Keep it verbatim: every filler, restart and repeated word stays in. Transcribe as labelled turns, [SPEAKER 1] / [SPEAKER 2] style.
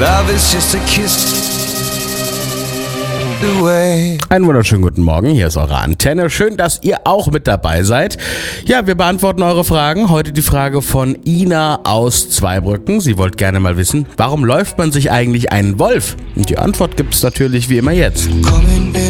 [SPEAKER 1] Love is just a kiss away.
[SPEAKER 2] Einen wunderschönen guten Morgen, hier ist eure Antenne. Schön, dass ihr auch mit dabei seid. Ja, wir beantworten eure Fragen. Heute die Frage von Ina aus Zweibrücken. Sie wollte gerne mal wissen, warum läuft man sich eigentlich einen Wolf? Und die Antwort gibt es natürlich wie immer jetzt.
[SPEAKER 1] Coming in